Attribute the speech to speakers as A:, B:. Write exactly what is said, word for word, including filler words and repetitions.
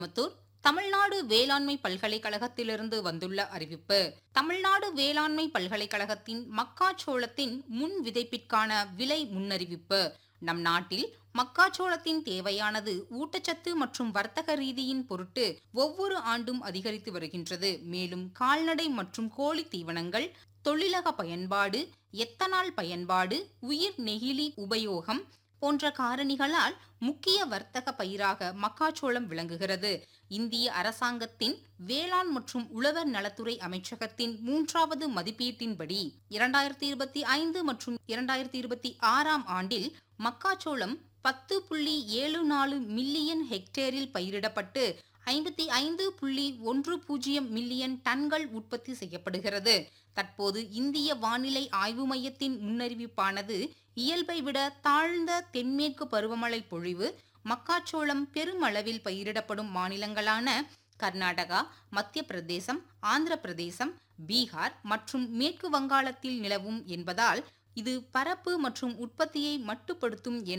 A: கோயம்புத்தூர் தமிழ்நாடு வேளாண்மை பல்கலைக்கழகத்திலிருந்து வந்துள்ள அறிவிப்பு. தமிழ்நாடு வேளாண்மை பல்கலைக்கழகத்தின் மக்காச்சோளத்தின் முன் விதைப்பிற்கான விலை முன்னறிவிப்பு. நம் நாட்டில் மக்காச்சோளத்தின் தேவையானது ஊட்டச்சத்து மற்றும் வர்த்தக ரீதியின் பொருட்டு ஒவ்வொரு ஆண்டும் அதிகரித்து வருகின்றது. மேலும் கால்நடை மற்றும் கோழி தீவனங்கள், தொழிலக பயன்பாடு, எத்தனால் பயன்பாடு, உயிர் நெகிழி உபயோகம் போன்ற காரணிகளால் முக்கிய வர்த்தக பயிராக மக்காச்சோளம் விளங்குகிறது. இந்திய அரசாங்கத்தின் வேளாண் மற்றும் உழவர் நலத்துறை அமைச்சகத்தின் மூன்றாவது மதிப்பீட்டின்படி இரண்டாயிரத்தி இருபத்தி ஐந்து மற்றும் இரண்டாயிரத்தி இருபத்தி ஆறாம் ஆண்டில் மக்காச்சோளம் பத்து புள்ளி ஏழு நாலு மில்லியன் ஹெக்டேரில் பயிரிடப்பட்டு ஐம்பத்தி ஐந்து புள்ளி ஒன்று பூஜ்ஜியம் மில்லியன் டன்கள் உற்பத்தி செய்யப்படுகிறது. தற்போது இந்திய வானிலை ஆய்வு மையத்தின் முன்னறிவிப்பானது இயல்பை விட தாழ்ந்த தென்மேற்கு பருவமழை பொழிவு மக்காச்சோளம் பெருமளவில் பயிரிடப்படும் மாநிலங்களான கர்நாடகா, மத்திய பிரதேசம், ஆந்திர பிரதேசம், பீகார் மற்றும் மேற்கு வங்காளத்தில் நிலவும் என்பதால் இது பரப்பு மற்றும் உற்பத்தியை மட்டுப்படுத்தும் என